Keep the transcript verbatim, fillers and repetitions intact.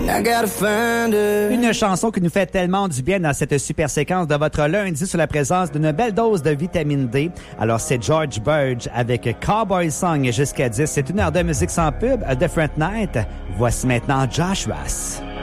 I gotta find her. Une chanson qui nous fait tellement du bien dans cette super séquence de votre lundi sur la présence d'une belle dose de vitamine D. Alors, c'est George Burge avec Cowboy Song jusqu'à dix. C'est une heure de musique sans pub, A Different Night. Voici maintenant Josh Ross.